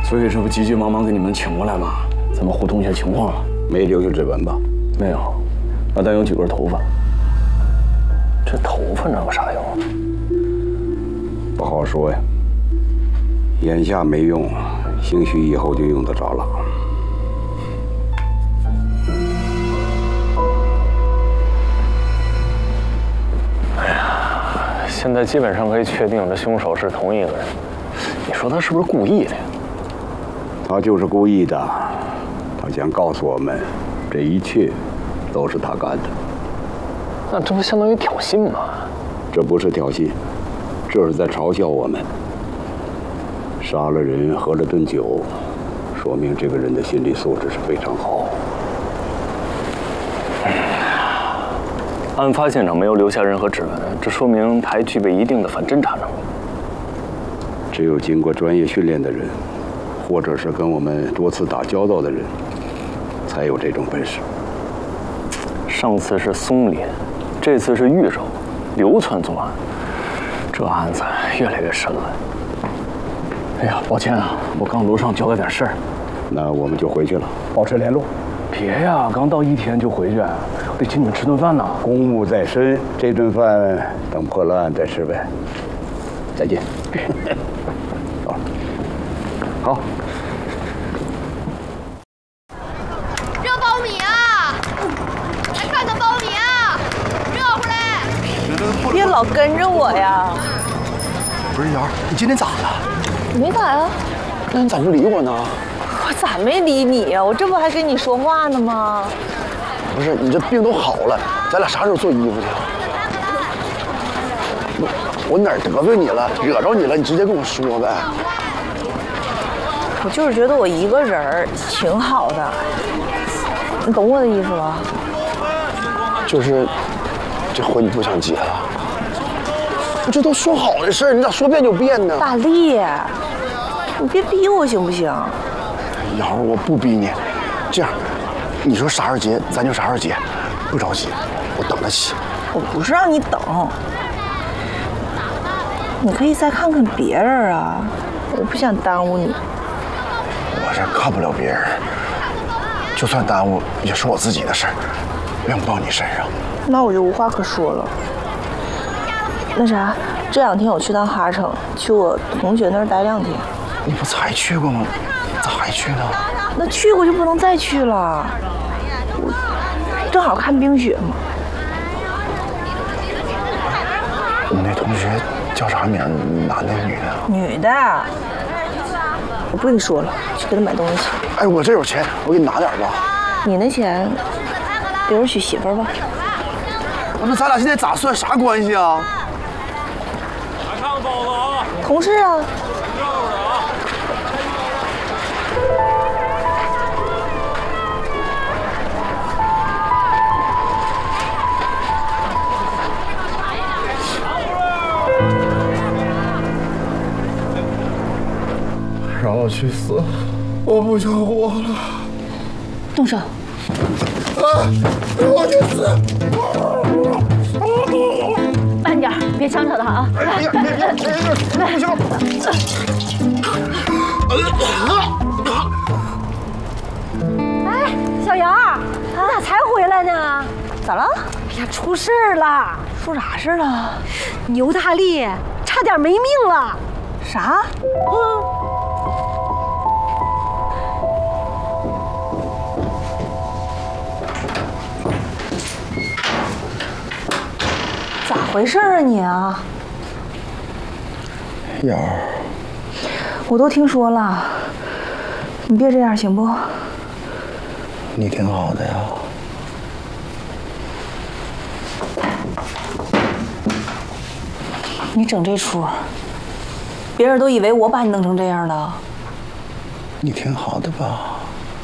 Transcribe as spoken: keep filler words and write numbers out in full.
所以这不急急忙忙给你们请过来吗？咱们互通一下情况。 没留下指纹吧？ 没有，那但有几根头发。这头发能有啥用？ 不好说呀。眼下没用，兴许以后就用得着了。 哎呀，现在基本上可以确定，这凶手是同一个人。你说他是不是故意的呀？ 他就是故意的，他想告诉我们，这一切都是他干的。 那这不相当于挑衅吗？ 这不是挑衅，这是在嘲笑我们。杀了人，喝了顿酒，说明这个人的心理素质是非常好。 案发现场没有留下任何指纹，这说明他还具备一定的反侦查能力。 只有经过专业训练的人，或者是跟我们多次打交道的人，才有这种本事。 上次是松林，这次是玉手，流窜作案，这案子越来越深了。哎呀，抱歉啊，我刚楼上交代点事儿。 那我们就回去了，保持联络。 别呀，刚到一天就回去，得请你们吃顿饭呢。 公务在身，这顿饭等破了案再吃呗。再见。好，好。 热苞米啊！来看看苞米啊，热乎嘞！ 别老跟着我呀！ 不是瑶，你今天咋了？ 没咋呀。 那你咋不理我呢？ 我咋没理你呀？我这不还跟你说话呢吗？ 不是，你这病都好了，咱俩啥时候做衣服去？我我哪儿得罪你了，惹着你了，你直接跟我说呗。 我就是觉得我一个人儿挺好的，你懂我的意思吧？ 就是这婚你不想结了？这都说好的事儿，你咋说变就变呢？ 大力，你别逼我行不行？ 瑶儿，我不逼你。这样，你说啥时候结，咱就啥时候结，不着急，我等得起。 我不是让你等，你可以再看看别人啊，我不想耽误你。 我这看不了别人，就算耽误，也是我自己的事儿，怨不到你身上。 那我就无话可说了。那啥，这两天我去趟哈城，去我同学那儿待两天。 你不才去过吗？咋还去呢？ 那去过就不能再去了。我正好看冰雪嘛。 你那同学叫啥名？男的女的？ 女的。我不跟你说了，去给他买东西去。 哎，我这有钱，我给你拿点吧。 你那钱留着娶媳妇儿吧。 那咱俩现在咋算？啥关系啊？ 来看看包子啊！ 同事啊。 让我去死！我不想活了！ 动手！ 啊！让我去死！ 慢点，别伤着他啊！ 哎呀，别别别！不行！ 哎，小杨，你咋才回来呢？ 咋了？ 哎呀，出事了！ 出啥事了？ 牛大力差点没命了！ 啥？ 嗯。 咋回事啊你啊？ 瑶儿， 我都听说了，你别这样行不？ 你挺好的呀。 你整这出，别人都以为我把你弄成这样的。 你挺好的吧？